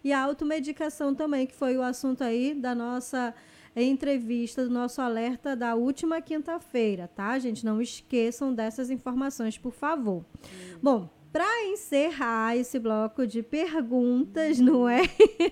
e a automedicação também, que foi o assunto aí da nossa entrevista, do nosso alerta da última quinta-feira, tá, gente? Não esqueçam dessas informações, por favor. Bom, para encerrar esse bloco de perguntas, não é?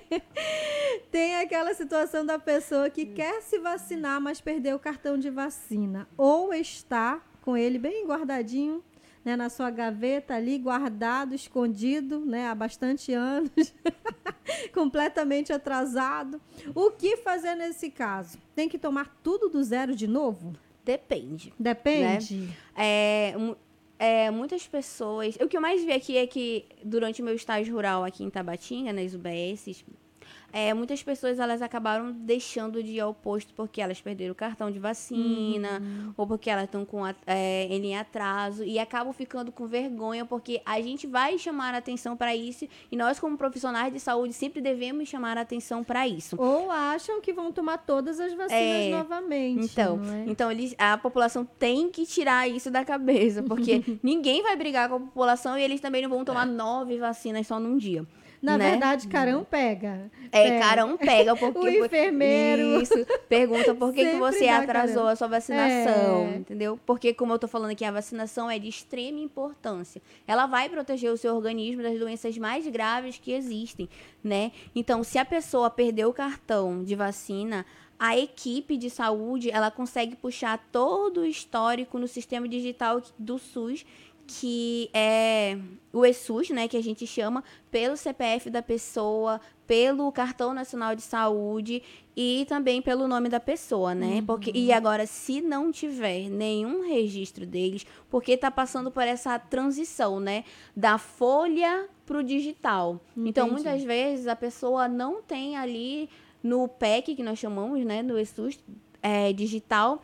Tem aquela situação da pessoa que quer se vacinar, mas perdeu o cartão de vacina. Ou está com ele bem guardadinho, né, na sua gaveta ali, guardado, escondido, né, há bastante anos, completamente atrasado. O que fazer nesse caso? Tem que tomar tudo do zero de novo? Depende. Depende. Né? Muitas pessoas... O que eu mais vi aqui é que, durante o meu estágio rural aqui em Tabatinga, nas UBSs, muitas pessoas elas acabaram deixando de ir ao posto porque elas perderam o cartão de vacina, ou porque elas estão com ele em atraso, e acabam ficando com vergonha, porque a gente vai chamar a atenção para isso, e nós, como profissionais de saúde, sempre devemos chamar a atenção para isso. Ou acham que vão tomar todas as vacinas novamente. Então a população tem que tirar isso da cabeça, porque ninguém vai brigar com a população e eles também não vão tomar 9 vacinas só num dia. Na verdade, carão pega. Carão pega, porque... O enfermeiro... Isso, pergunta por que você atrasou carão. a sua vacinação, entendeu? Porque, como eu tô falando aqui, a vacinação é de extrema importância. Ela vai proteger o seu organismo das doenças mais graves que existem, né? Então, se a pessoa perdeu o cartão de vacina, a equipe de saúde, ela consegue puxar todo o histórico no sistema digital do SUS, que é o ESUS, né, que a gente chama, pelo CPF da pessoa, pelo Cartão Nacional de Saúde e também pelo nome da pessoa, né? E agora, se não tiver nenhum registro deles, porque está passando por essa transição, né, da folha para o digital. Entendi. Então, muitas vezes, a pessoa não tem ali no PEC, que nós chamamos, né, no ESUS digital,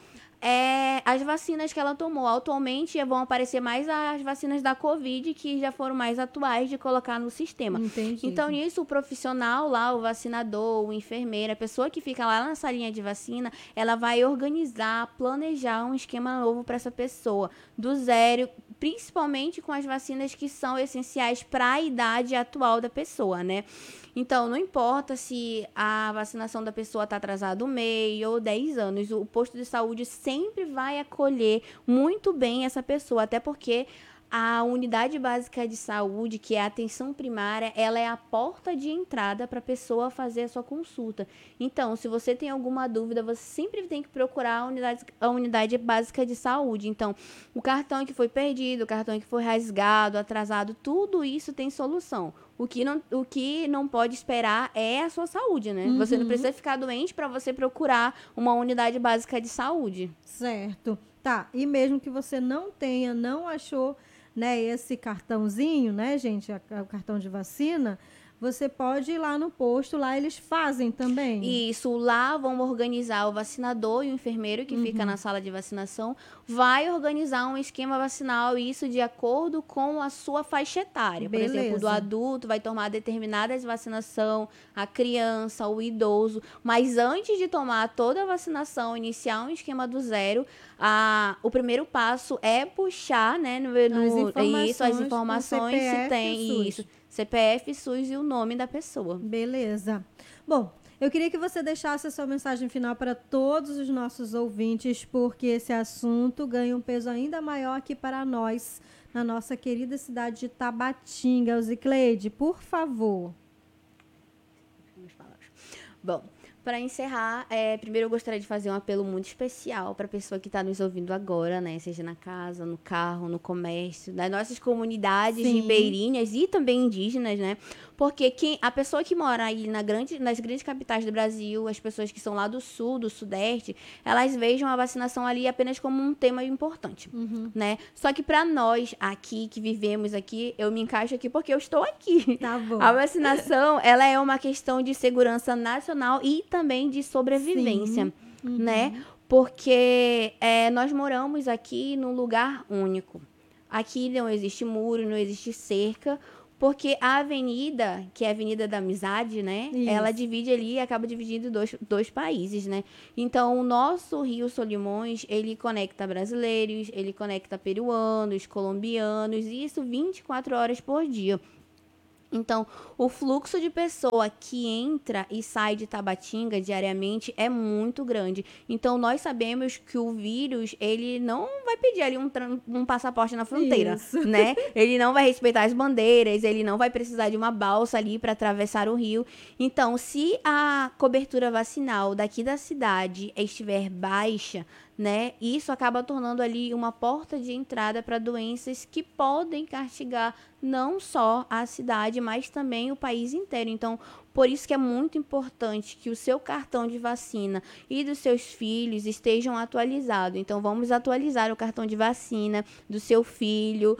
as vacinas que ela tomou. Atualmente vão aparecer mais as vacinas da Covid, que já foram mais atuais de colocar no sistema. Entendi. Então, nisso, o profissional lá, o vacinador, o enfermeiro, a pessoa que fica lá na salinha de vacina, ela vai organizar, planejar um esquema novo para essa pessoa, do zero, principalmente com as vacinas que são essenciais para a idade atual da pessoa, né? Então, não importa se a vacinação da pessoa está atrasada 1 mês ou 10 anos, o posto de saúde sempre vai acolher muito bem essa pessoa, até porque a unidade básica de saúde, que é a atenção primária, ela é a porta de entrada para a pessoa fazer a sua consulta. Então, se você tem alguma dúvida, você sempre tem que procurar a unidade básica de saúde. Então, o cartão que foi perdido, o cartão que foi rasgado, atrasado, tudo isso tem solução. O que não pode esperar é a sua saúde, né? Você não precisa ficar doente para você procurar uma unidade básica de saúde. Certo. Tá, e mesmo que você não achou, né, esse cartãozinho, né, gente, o cartão de vacina, você pode ir lá no posto, lá eles fazem também. Isso, lá vão organizar o vacinador e o enfermeiro que fica na sala de vacinação, vai organizar um esquema vacinal, isso de acordo com a sua faixa etária. Beleza. Por exemplo, do adulto vai tomar determinadas vacinação, a criança, o idoso, mas antes de tomar toda a vacinação, iniciar um esquema do zero, o primeiro passo é puxar, né, as informações se tem isso. CPF, SUS e o nome da pessoa. Beleza. Bom, eu queria que você deixasse a sua mensagem final para todos os nossos ouvintes, porque esse assunto ganha um peso ainda maior aqui para nós, na nossa querida cidade de Tabatinga. Zicleide, por favor. Bom, para encerrar, primeiro eu gostaria de fazer um apelo muito especial para a pessoa que está nos ouvindo agora, né? Seja na casa, no carro, no comércio, das nossas comunidades ribeirinhas e também indígenas, né? Porque a pessoa que mora aí nas grandes capitais do Brasil, as pessoas que são lá do sul, do sudeste, elas vejam a vacinação ali apenas como um tema importante, né? Só que para nós aqui, que vivemos aqui, eu me encaixo aqui porque eu estou aqui. Tá bom. A vacinação, ela é uma questão de segurança nacional e também de sobrevivência, né? Porque nós moramos aqui num lugar único. Aqui não existe muro, não existe cerca, porque a avenida, que é a Avenida da Amizade, né? Isso. Ela divide ali, acaba dividindo dois países, né? Então, o nosso Rio Solimões, ele conecta brasileiros, ele conecta peruanos, colombianos, e isso 24 horas por dia. Então, o fluxo de pessoa que entra e sai de Tabatinga diariamente é muito grande. Então, nós sabemos que o vírus, ele não vai pedir ali um passaporte na fronteira, Isso. né? Ele não vai respeitar as bandeiras, ele não vai precisar de uma balsa ali para atravessar o rio. Então, se a cobertura vacinal daqui da cidade estiver baixa, né? Isso acaba tornando ali uma porta de entrada para doenças que podem castigar não só a cidade, mas também o país inteiro. Então, por isso que é muito importante que o seu cartão de vacina e dos seus filhos estejam atualizados. Então, vamos atualizar o cartão de vacina do seu filho,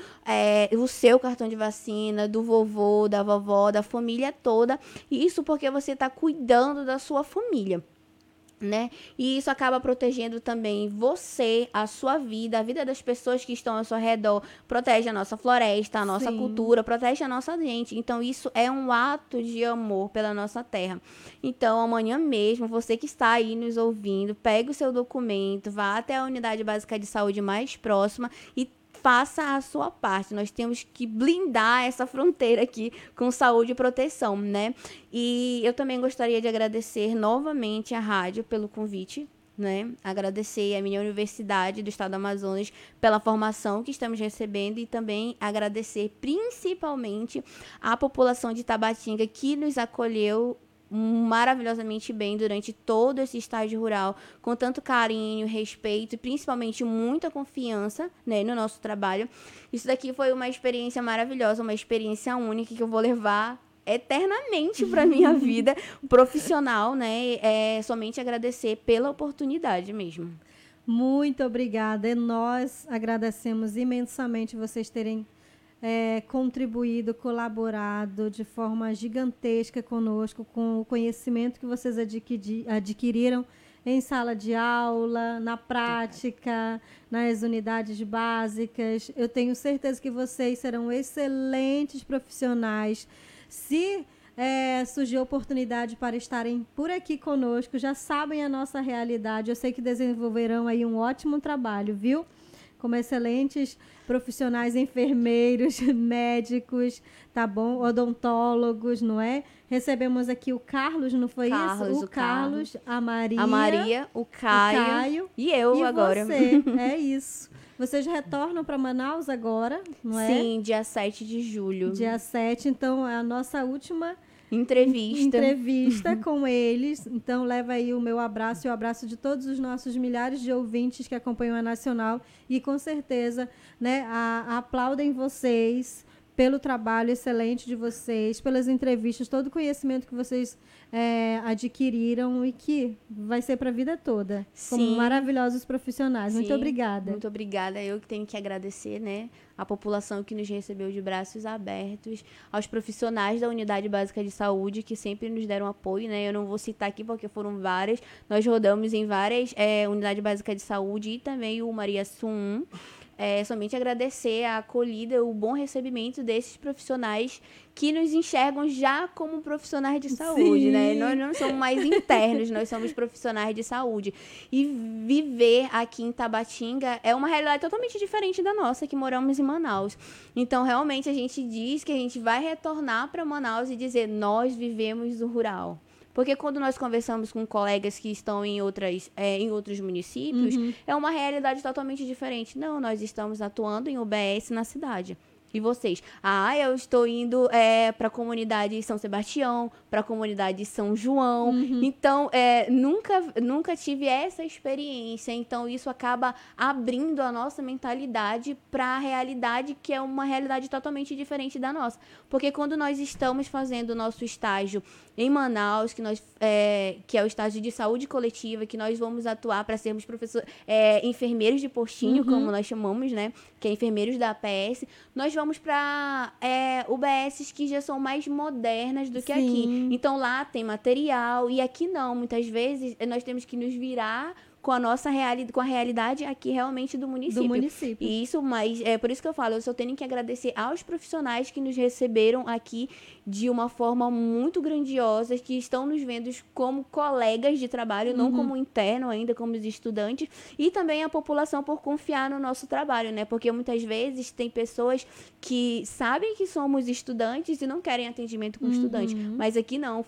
o seu cartão de vacina, do vovô, da vovó, da família toda. Isso porque você está cuidando da sua família, né? E isso acaba protegendo também você, a sua vida, a vida das pessoas que estão ao seu redor, protege a nossa floresta, a nossa Sim. cultura, protege a nossa gente. Então, isso é um ato de amor pela nossa terra. Então, amanhã mesmo, você que está aí nos ouvindo, pegue o seu documento, vá até a unidade básica de saúde mais próxima e faça a sua parte. Nós temos que blindar essa fronteira aqui com saúde e proteção, né? E eu também gostaria de agradecer novamente à rádio pelo convite, né? Agradecer à minha Universidade do Estado do Amazonas pela formação que estamos recebendo e também agradecer principalmente à população de Tabatinga que nos acolheu maravilhosamente bem durante todo esse estágio rural, com tanto carinho, respeito e principalmente muita confiança, né, no nosso trabalho. Isso daqui foi uma experiência maravilhosa, uma experiência única que eu vou levar eternamente para minha vida profissional, né? Somente agradecer pela oportunidade mesmo. Muito obrigada. E nós agradecemos imensamente vocês terem contribuído, colaborado de forma gigantesca conosco, com o conhecimento que vocês adquiriram em sala de aula, na prática, nas unidades básicas. Eu tenho certeza que vocês serão excelentes profissionais. Se surgir oportunidade para estarem por aqui conosco, já sabem a nossa realidade. Eu sei que desenvolverão aí um ótimo trabalho, viu? Como excelentes profissionais, enfermeiros, médicos, tá bom? Odontólogos, não é? Recebemos aqui o Carlos, não foi isso? O Carlos, a Maria, o Caio e eu e agora. Você, é isso. Vocês retornam para Manaus agora, não é? Sim, dia 7 de julho. Dia 7, então é a nossa última entrevista com eles. Então leva aí o meu abraço e o abraço de todos os nossos milhares de ouvintes que acompanham a Nacional e com certeza, né, aplaudem vocês pelo trabalho excelente de vocês, pelas entrevistas, todo o conhecimento que vocês adquiriram e que vai ser para a vida toda. Sim. Como maravilhosos profissionais. Sim. Muito obrigada. Muito obrigada. Eu que tenho que agradecer, né, a população que nos recebeu de braços abertos, aos profissionais da Unidade Básica de Saúde que sempre nos deram apoio, né? Eu não vou citar aqui porque foram várias. Nós rodamos em várias unidades básicas de saúde e também o Maria Sum. Somente agradecer a acolhida, o bom recebimento desses profissionais que nos enxergam já como profissionais de saúde, Sim. né? Nós não somos mais internos, nós somos profissionais de saúde. E viver aqui em Tabatinga é uma realidade totalmente diferente da nossa, que moramos em Manaus. Então, realmente, a gente diz que a gente vai retornar para Manaus e dizer, nós vivemos o rural. Porque quando nós conversamos com colegas que estão em outros municípios, é uma realidade totalmente diferente. Não, nós estamos atuando em UBS na cidade. E vocês? Eu estou indo para a comunidade São Sebastião, para a comunidade São João. Então, nunca tive essa experiência. Então, isso acaba abrindo a nossa mentalidade para a realidade que é uma realidade totalmente diferente da nossa. Porque quando nós estamos fazendo o nosso estágio em Manaus, que é o estágio de saúde coletiva, que nós vamos atuar para sermos enfermeiros de postinho, como nós chamamos, né? Que é enfermeiros da APS. Nós vamos para UBSs que já são mais modernas do que aqui. Então, lá tem material e aqui não. Muitas vezes, nós temos que nos virar com a nossa com a realidade aqui realmente do município. E isso, mas é por isso que eu falo, eu só tenho que agradecer aos profissionais que nos receberam aqui de uma forma muito grandiosa, que estão nos vendo como colegas de trabalho, não como interno ainda, como estudantes, e também a população por confiar no nosso trabalho, né? Porque muitas vezes tem pessoas que sabem que somos estudantes e não querem atendimento com estudante, mas aqui não,